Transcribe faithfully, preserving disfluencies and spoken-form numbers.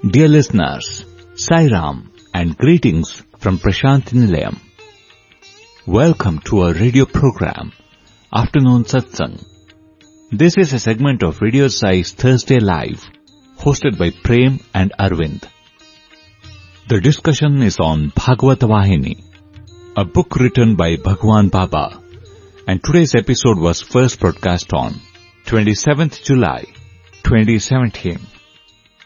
Dear listeners, Sai Ram and greetings from Prashant Nilayam. Welcome to our radio program, Afternoon Satsang. This is a segment of Radio Sai's Thursday Live, hosted by Prem and Arvind. The discussion is on Bhagavata Vahini, a book written by Bhagwan Baba, and today's episode was first broadcast on twenty-seventh July, twenty seventeen.